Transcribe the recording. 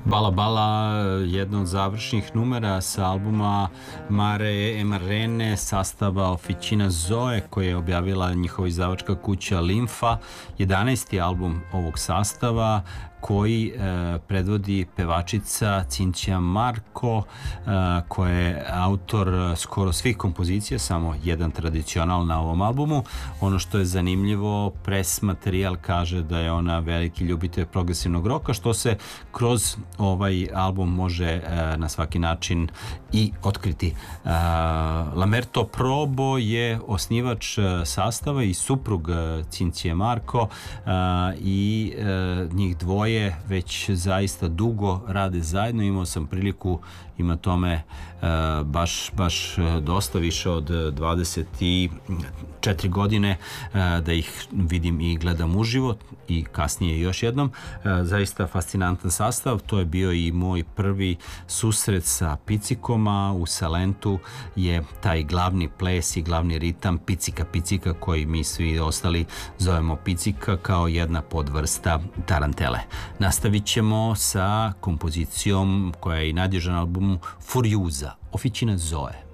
Bala Bala, jedno od završnih numera sa albuma Mare e Marene sastava Officina Zoe, koje je objavila njihova izdavačka kuća Limfa, 11. album ovog sastava koji predvodi pevačica Cinzia Marco, koja je autor skoro svih kompozicija, samo jedan tradicional na ovom albumu. Ono što je zanimljivo, pres materijal kaže da je ona veliki ljubitelj progresivnog roka, što se kroz ovaj album može na svaki način i otkriti. Lamberto Probo je osnivač sastava i suprug Cinzije Marco i njih dvoje već zaista dugo rade zajedno. Imao sam priliku ima tome baš dosta više od 24 godine da ih vidim i gledam uživo i kasnije još jednom. Zaista fascinantan sastav. To je bio i moj prvi susret sa picikoma. U Salentu je taj glavni ples i glavni ritam picika koji mi svi ostali zovemo picika kao jedna podvrsta tarantele. Nastavit ćemo sa kompozicijom koja je i nadježan albumu Furiosa, Officina Zoe.